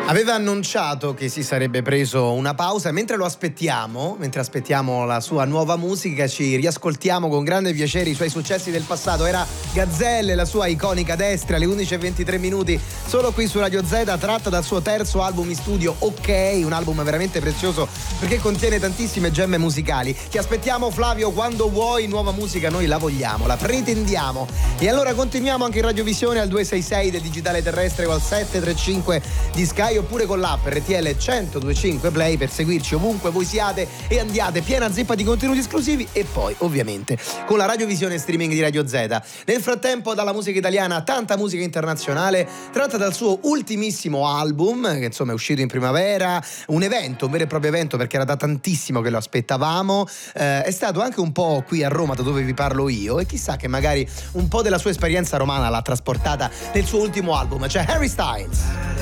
Aveva annunciato che si sarebbe preso una pausa, mentre aspettiamo la sua nuova musica, ci riascoltiamo con grande piacere i suoi successi del passato. Era Gazzelle, la sua iconica destra, alle 11:23, solo qui su Radio Z, tratta dal suo terzo album in studio, Ok, un album veramente prezioso perché contiene tantissime gemme musicali. Ti aspettiamo, Flavio, quando vuoi nuova musica, noi la vogliamo, la pretendiamo. E allora continuiamo anche in radiovisione al 266 del digitale terrestre o al 735 di Sky, oppure con l'app RTL 1025 Play per seguirci ovunque voi siate e andiate, piena zeppa di contenuti esclusivi, e poi ovviamente con la radiovisione streaming di Radio Z. Nel frattempo, dalla musica italiana tanta musica internazionale tratta dal suo ultimissimo album, che insomma è uscito in primavera, un vero e proprio evento, perché era da tantissimo che lo aspettavamo. È stato anche un po' qui a Roma, da dove vi parlo io, e chissà che magari un po' della sua esperienza romana l'ha trasportata nel suo ultimo album. C'è Harry Styles.